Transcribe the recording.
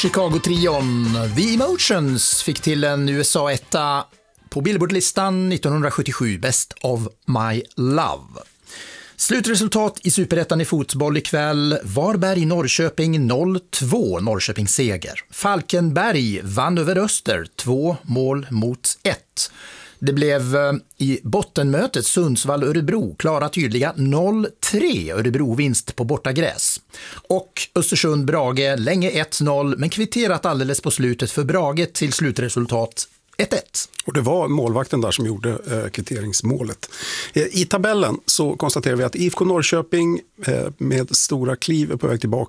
Chicago-trion The Emotions fick till en USA-etta på Billboard-listan 1977, Best of My Love. Slutresultat i Superettan i fotboll ikväll. Varberg-Norrköping 0-2, Norrköping seger. Falkenberg vann över Öster 2-1. Det blev i bottenmötet Sundsvall-Örebro klara tydliga 0-3, Örebro-vinst på bortagräs. Och Östersund-Brage länge 1-0 men kvitterat alldeles på slutet för Brage till slutresultat 1-1. Och det var målvakten där som gjorde kvitteringsmålet. I tabellen så konstaterar vi att IFK Norrköping med stora kliv är på väg tillbaka